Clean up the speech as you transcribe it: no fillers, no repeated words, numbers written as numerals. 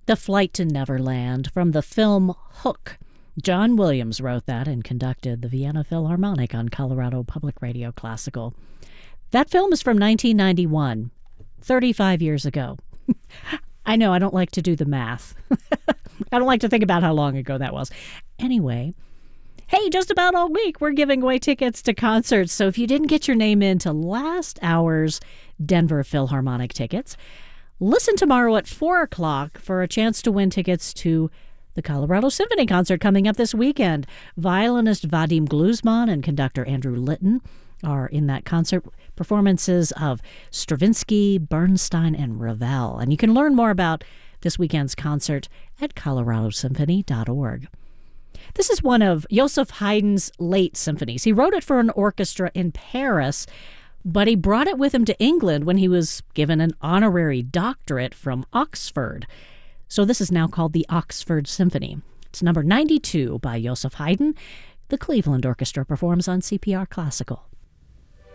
The Flight to Neverland from the film Hook. John Williams wrote that and conducted the Vienna Philharmonic on Colorado Public Radio Classical. That film is from 1991, 35 years ago. I know, I don't like to do the math. I don't like to think about how long ago that was. Anyway, hey, just about all week we're giving away tickets to concerts. So if you didn't get your name into last hour's Denver Philharmonic tickets, listen tomorrow at 4 o'clock for a chance to win tickets to the Colorado Symphony concert coming up this weekend. Violinist Vadim Gluzman and conductor Andrew Litton are in that concert. Performances of Stravinsky, Bernstein, and Ravel. And you can learn more about this weekend's concert at coloradosymphony.org. This is one of Joseph Haydn's late symphonies. He wrote it for an orchestra in Paris, but he brought it with him to England when he was given an honorary doctorate from Oxford. So this is now called the Oxford Symphony. It's number 92 by Joseph Haydn. The Cleveland Orchestra performs on CPR Classical.